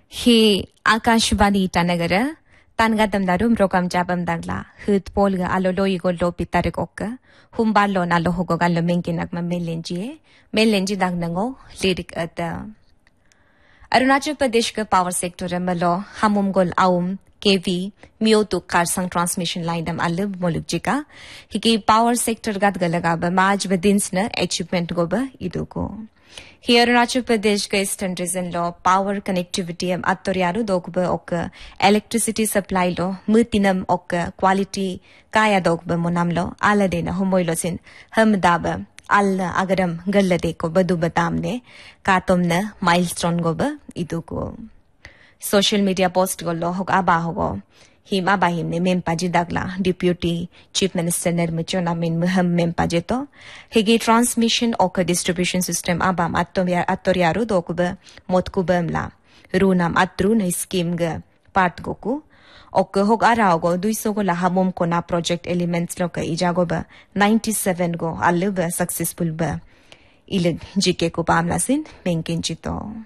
He Akashvani Tanagara, Tangatam Darum Rokam Jabam Dagla, Hut Polga Aloloigo Lopitaricoka, Humbalo Nalohogogal Minkinakma Melenji, Melenji Dagnango, lyric at the Arunachal Pradesh power sector Malo, Hamumgol Aum, KV, Miotu Karsang transmission line dam Alib Molukjika, Hiki power sector Gadgalagaba, Maj Vadinsna, achievement goba, Iduko. Here Arunachal Pradesh Eastern Region law power connectivity am Attoriaru Dogba Oka, electricity supply law, Mutinam Oka, quality Kaya Dogba Monamlo, Aladena Homoilosin, Hermdaba, Alla Agadam Galadeko Badubatamne, Katomna, milestone goba, Iduko. Social media post go lo hog abahogo. Him abahim ne mempaji dagla, Deputy Chief Minister Nermichona min muham mempajeto. Higi transmission oka distribution system abam attoriaru dokuba motkubamla. Runam atru na scheme ga part goku. Oka hog arago duisogo la hamum kona project elements loka ijagoba 97 go alluba successful ba. Ilig jike ko pamlasin menkinchito.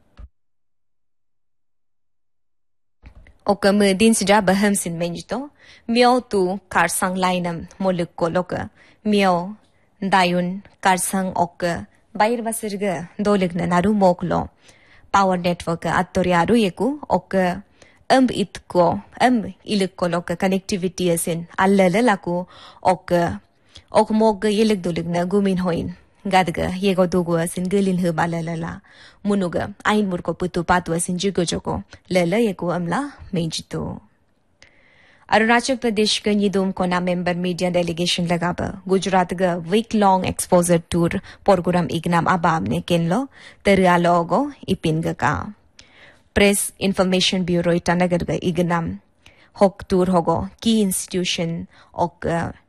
Oka din sija baham sin menjito, miao tu karsang lainam moluk koloka, miao dayun karsang oka, bayir wasirga dolik na naru moklo, power network attoriaru yeku, oka itko, ilik koloka connectivity asin, allalalaku, oka mog ilik dolik na gumin hoin. Gadga, yego dugo asin gilin hub alalala. Munuga, ain murko putu patu asin jigo joko. Lala yego amla, menjito. Arunachal Pradesh ka nidum kona member media delegation lagaba. Gujarat ga week-long exposure tour program ignam abam ne kenlo. Terialogo ipinga ka. Press Information Bureau itanagar ga ignam. Hok tour hogo, key institution ok